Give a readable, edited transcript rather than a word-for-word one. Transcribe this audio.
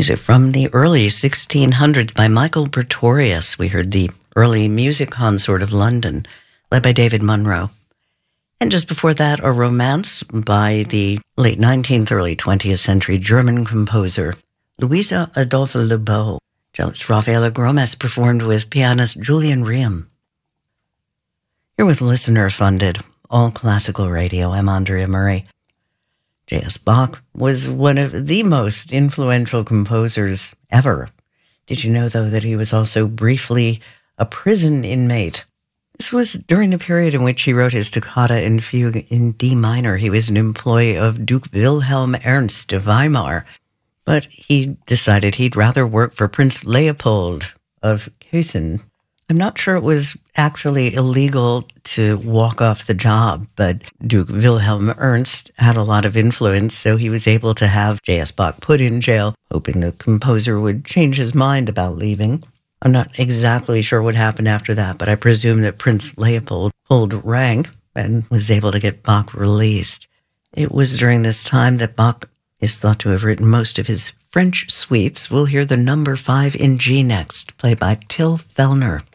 Music from the early 1600s by Michael Pretorius. We heard the early music consort of London, led by David Munro. And just before that, a romance by the late 19th, early 20th century German composer Louisa Adolphe Lebeau. Cellist Rafaela Gromes performed with pianist Julian Riem. Here with listener-funded All Classical Radio, I'm Andrea Murray. J.S. Bach was one of the most influential composers ever. Did you know, though, that he was also briefly a prison inmate? This was during the period in which he wrote his Toccata and Fugue in D minor. He was an employee of Duke Wilhelm Ernst of Weimar, but he decided he'd rather work for Prince Leopold of Cöthen. I'm not sure it was actually illegal to walk off the job, but Duke Wilhelm Ernst had a lot of influence, so he was able to have J.S. Bach put in jail, hoping the composer would change his mind about leaving. I'm not exactly sure what happened after that, but I presume that Prince Leopold pulled rank and was able to get Bach released. It was during this time that Bach is thought to have written most of his French suites. We'll hear the number 5 in G next, played by Till Fellner.